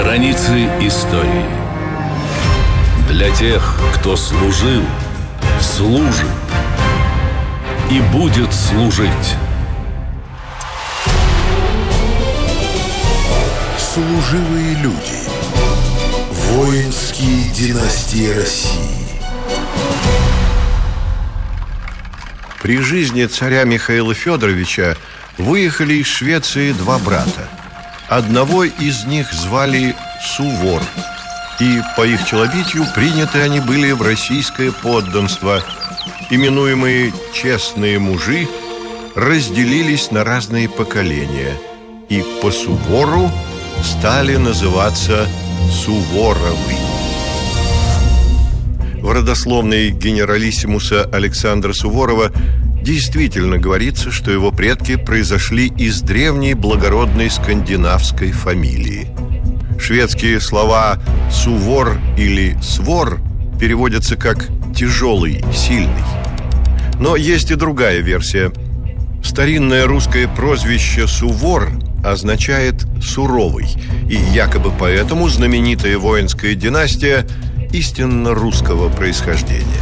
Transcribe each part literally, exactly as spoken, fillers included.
Страницы истории. Для тех, кто служил, служит и будет служить. Служивые люди. Воинские династии России. При жизни царя Михаила Федоровича выехали из Швеции два брата. Одного из них звали Сувор, и по их челобитию приняты они были в российское подданство. Именуемые «честные мужи» разделились на разные поколения, и по Сувору стали называться Суворовы. В родословной генералиссимуса Александра Суворова действительно говорится, что его предки произошли из древней благородной скандинавской фамилии. Шведские слова «сувор» или «свор» переводятся как «тяжелый», «сильный». Но есть и другая версия. Старинное русское прозвище «Сувор» означает «суровый», и якобы поэтому знаменитая воинская династия истинно русского происхождения.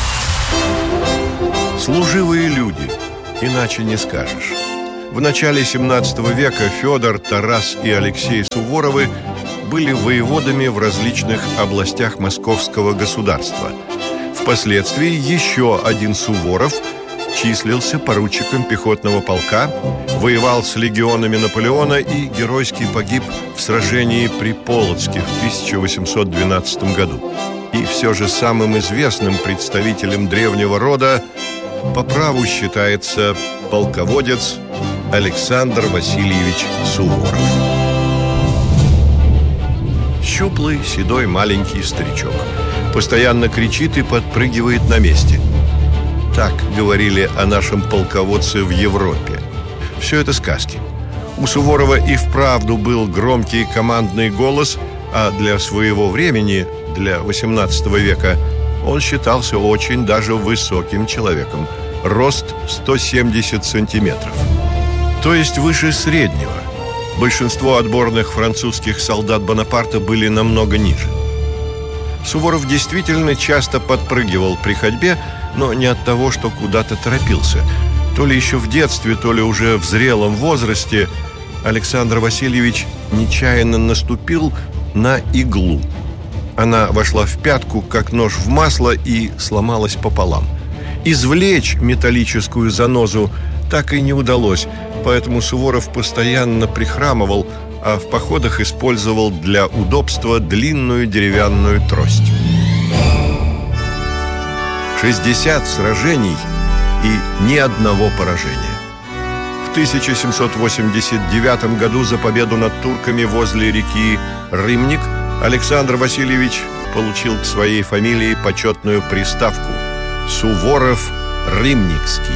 Служивые люди, иначе не скажешь. В начале семнадцатого века Федор, Тарас и Алексей Суворовы были воеводами в различных областях московского государства. Впоследствии еще один Суворов числился поручиком пехотного полка, воевал с легионами Наполеона и геройски погиб в сражении при Полоцке в тысяча восемьсот двенадцатом году. И все же самым известным представителем древнего рода по праву считается полководец Александр Васильевич Суворов. Щуплый, седой, маленький старичок. Постоянно кричит и подпрыгивает на месте. Так говорили о нашем полководце в Европе. Все это сказки. У Суворова и вправду был громкий командный голос, а для своего времени, для восемнадцатого века, он считался очень даже высоким человеком. Рост сто семьдесят сантиметров. То есть выше среднего. Большинство отборных французских солдат Бонапарта были намного ниже. Суворов действительно часто подпрыгивал при ходьбе, но не от того, что куда-то торопился. То ли еще в детстве, то ли уже в зрелом возрасте Александр Васильевич нечаянно наступил на иглу. Она вошла в пятку, как нож в масло, и сломалась пополам. Извлечь металлическую занозу так и не удалось, поэтому Суворов постоянно прихрамывал, а в походах использовал для удобства длинную деревянную трость. шестьдесят сражений и ни одного поражения. В тысяча семьсот восемьдесят девятом году за победу над турками возле реки Рымник Александр Васильевич получил к своей фамилии почетную приставку Суворов-Рымникский.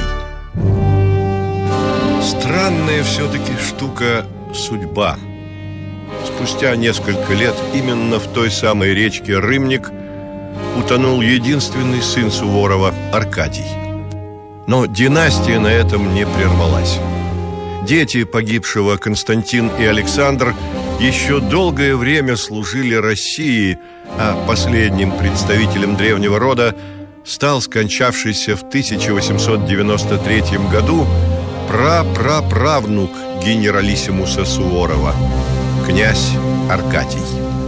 Странная все-таки штука судьба. Спустя несколько лет именно в той самой речке Рымник утонул единственный сын Суворова, Аркадий. Но династия на этом не прервалась. Дети погибшего Константин и Александр еще долгое время служили России, а последним представителем древнего рода стал скончавшийся в тысяча восемьсот девяносто третьем году прапраправнук генералиссимуса Суворова, князь Аркадий.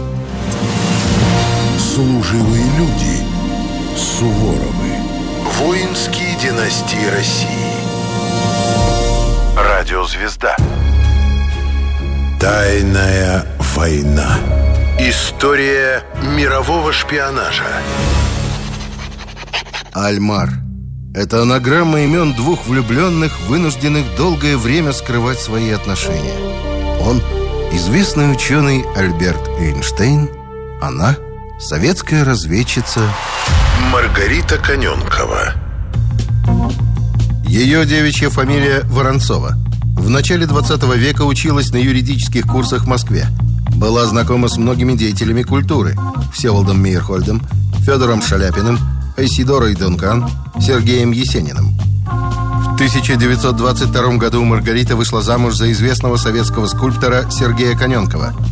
Служивые люди. Суворовы. Воинские династии России. Радиозвезда. Тайная война. История мирового шпионажа. Альмар. Это анаграмма имен двух влюбленных, вынужденных долгое время скрывать свои отношения. Он – известный ученый Альберт Эйнштейн, она – советская разведчица Маргарита Коненкова. Ее девичья фамилия Воронцова. В начале двадцатого века училась на юридических курсах в Москве. Была знакома с многими деятелями культуры: Всеволодом Мейерхольдом, Федором Шаляпиным, Айсидорой Дункан, Сергеем Есениным. В тысяча девятьсот двадцать втором году Маргарита вышла замуж за известного советского скульптора Сергея Коненкова. В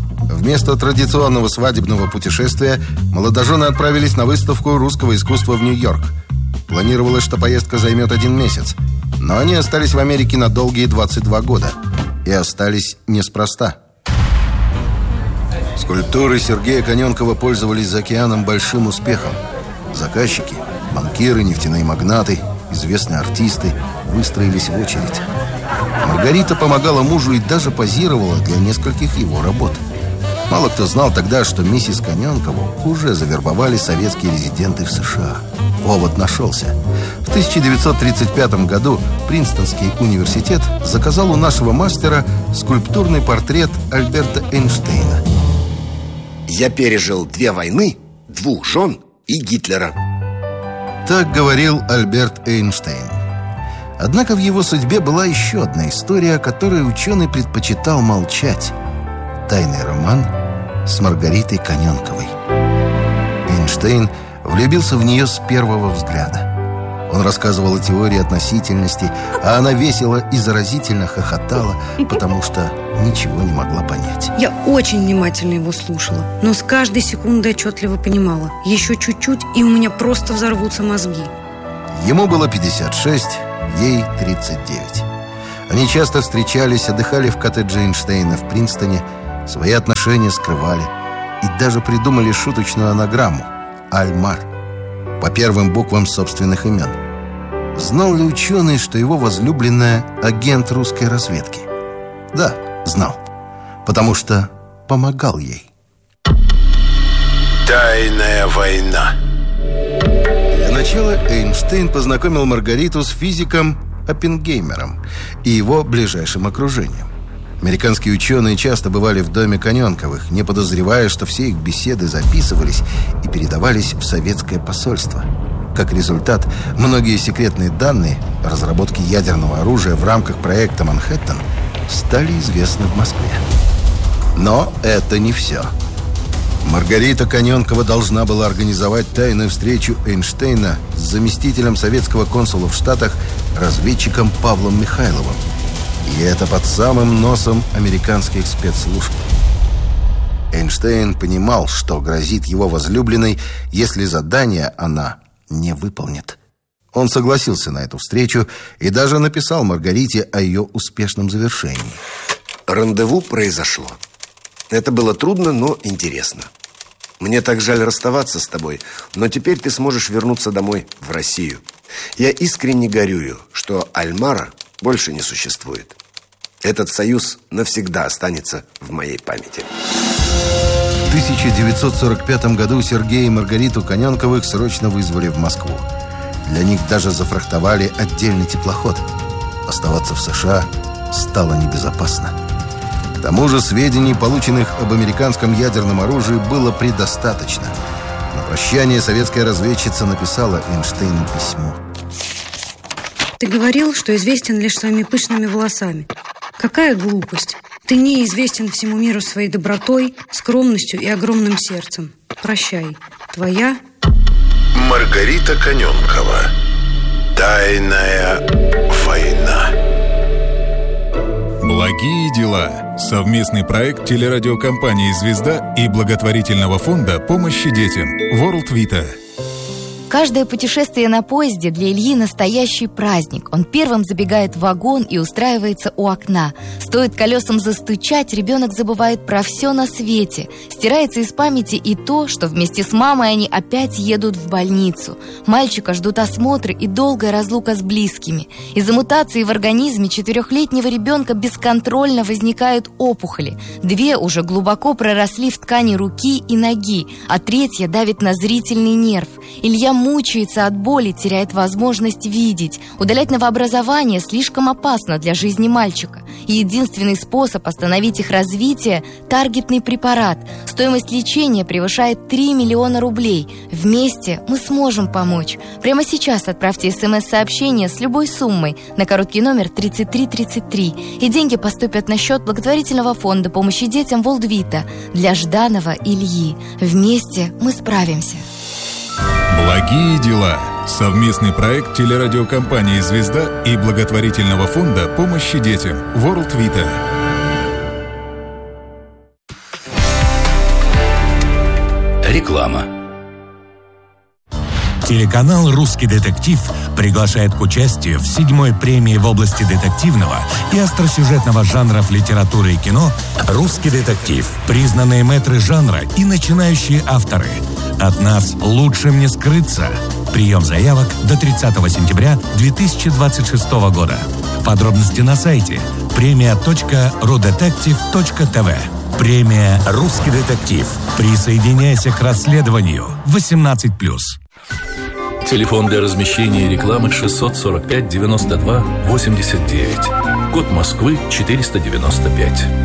Вместо традиционного свадебного путешествия молодожены отправились на выставку русского искусства в Нью-Йорк. Планировалось, что поездка займет один месяц, но они остались в Америке на долгие двадцать два года. И остались неспроста. Скульптуры Сергея Каненкова пользовались за океаном большим успехом. Заказчики, банкиры, нефтяные магнаты, известные артисты выстроились в очередь. Маргарита помогала мужу и даже позировала для нескольких его работ. Мало кто знал тогда, что миссис Каненкову уже завербовали советские резиденты в США. Повод нашелся. В тысяча девятьсот тридцать пятом году Принстонский университет заказал у нашего мастера скульптурный портрет Альберта Эйнштейна. «Я пережил две войны, двух жен и Гитлера». Так говорил Альберт Эйнштейн. Однако в его судьбе была еще одна история, о которой ученый предпочитал молчать. Тайный роман с Маргаритой Каненковой. Эйнштейн влюбился в нее с первого взгляда. Он рассказывал о теории относительности, а она весело и заразительно хохотала, потому что ничего не могла понять. Я очень внимательно его слушала, но с каждой секундой отчетливо понимала: еще чуть-чуть, и у меня просто взорвутся мозги. Ему было пятьдесят шесть, ей тридцать девять. Они часто встречались, отдыхали в коттедже Эйнштейна в Принстоне, свои отношения скрывали и даже придумали шуточную анаграмму «Альмар» по первым буквам собственных имен. Знал ли ученый, что его возлюбленная агент русской разведки? Да, знал, потому что помогал ей. Тайная война. Для начала Эйнштейн познакомил Маргариту с физиком Оппенгеймером и его ближайшим окружением. Американские ученые часто бывали в доме Каненковых, не подозревая, что все их беседы записывались и передавались в советское посольство. Как результат, многие секретные данные о разработке ядерного оружия в рамках проекта «Манхэттен» стали известны в Москве. Но это не все. Маргарита Каненкова должна была организовать тайную встречу Эйнштейна с заместителем советского консула в Штатах, разведчиком Павлом Михайловым. И это под самым носом американских спецслужб. Эйнштейн понимал, что грозит его возлюбленной, если задание она не выполнит. Он согласился на эту встречу и даже написал Маргарите о ее успешном завершении. Рандеву произошло. Это было трудно, но интересно. Мне так жаль расставаться с тобой, но теперь ты сможешь вернуться домой, в Россию. Я искренне горюю, что Альмара больше не существует. Этот союз навсегда останется в моей памяти. В тысяча девятьсот сорок пятом году Сергея и Маргариту Каненковых срочно вызвали в Москву. Для них даже зафрахтовали отдельный теплоход. Оставаться в США стало небезопасно. К тому же сведений, полученных об американском ядерном оружии, было предостаточно. На прощание советская разведчица написала Эйнштейну письмо. Ты говорил, что известен лишь своими пышными волосами. Какая глупость! Ты не известен всему миру своей добротой, скромностью и огромным сердцем. Прощай. Твоя Маргарита Каненкова. Тайная война. Благие дела. Совместный проект телерадиокомпании «Звезда» и благотворительного фонда помощи детям World Vita. Каждое путешествие на поезде для Ильи настоящий праздник. Он первым забегает в вагон и устраивается у окна. Стоит колесам застучать, ребенок забывает про все на свете. Стирается из памяти и то, что вместе с мамой они опять едут в больницу. Мальчика ждут осмотры и долгая разлука с близкими. Из-за мутации в организме четырехлетнего ребенка бесконтрольно возникают опухоли. Две уже глубоко проросли в ткани руки и ноги, а третья давит на зрительный нерв. Илья мучается от боли, теряет возможность видеть. Удалять новообразование слишком опасно для жизни мальчика. И единственный способ остановить их развитие – таргетный препарат. Стоимость лечения превышает три миллиона рублей. Вместе мы сможем помочь. Прямо сейчас отправьте смс-сообщение с любой суммой на короткий номер тридцать три тридцать три. И деньги поступят на счет благотворительного фонда помощи детям World Vita для Жданова Ильи. Вместе мы справимся. Благие дела. Совместный проект телерадиокомпании «Звезда» и благотворительного фонда помощи детям World Vita. Реклама. Телеканал «Русский детектив» приглашает к участию в седьмой премии в области детективного и остросюжетного жанров литературы и кино «Русский детектив». Признанные мэтры жанра и начинающие авторы. От нас лучшим не скрыться. Прием заявок до тридцатого сентября две тысячи двадцать шестого года. Подробности на сайте премия точка рудетектив точка тв. Премия «Русский детектив». Присоединяйся к расследованию. восемнадцать плюс. Телефон для размещения рекламы шестьсот сорок пять девяносто два восемьдесят девять. Код Москвы четыреста девяносто пять.